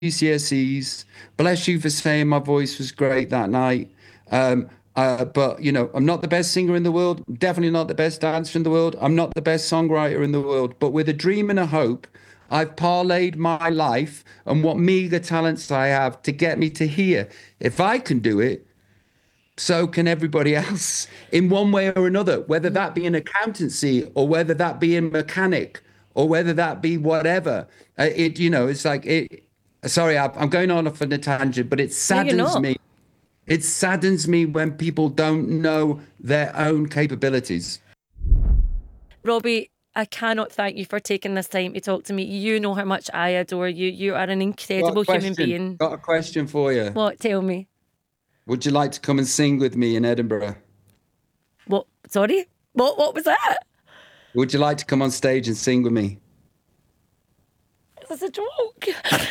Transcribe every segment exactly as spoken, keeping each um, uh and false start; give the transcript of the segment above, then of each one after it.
G C S Es. Bless you for saying my voice was great that night. Um, uh, but you know, I'm not the best singer in the world. Definitely not the best dancer in the world. I'm not the best songwriter in the world. But with a dream and a hope, I've parlayed my life and what meager talents I have to get me to here. If I can do it, so can everybody else in one way or another, whether that be in accountancy or whether that be in mechanic or whether that be whatever. Uh, it, you know, it's like it. Sorry, I, I'm going on off on a tangent, but it No, you're saddens not. me. It saddens me when people don't know their own capabilities. Robbie, I cannot thank you for taking this time to talk to me. You know how much I adore you. You are an Got a incredible human question. being. Got a question for you. What? Tell me. Would you like to come and sing with me in Edinburgh? What? Sorry? What? What was that? Would you like to come on stage and sing with me? It was a joke.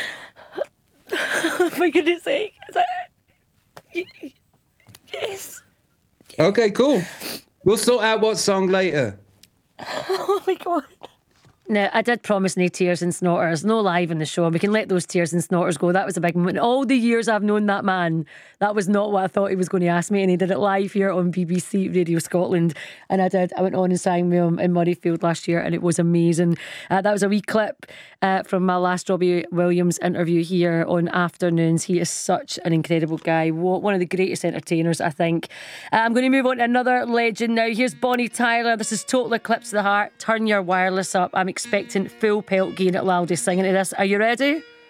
For goodness sake. Is that... Yes. Okay, cool. We'll sort out what song later. Oh my God. Now, I did promise no tears and snorters, no live in the show. We can let those tears and snorters go. That was a big moment. All the years I've known that man, that was not what I thought he was going to ask me. And he did it live here on B B C Radio Scotland. And I did. I went on and sang with him in Murrayfield last year, and it was amazing. Uh, that was a wee clip uh, from my last Robbie Williams interview here on Afternoons. He is such an incredible guy. One of the greatest entertainers, I think. Uh, I'm going to move on to another legend now. Here's Bonnie Tyler. This is Total Eclipse of the Heart. Turn your wireless up. I'm expecting full pelt gain at Laldy singing to this. Are you ready?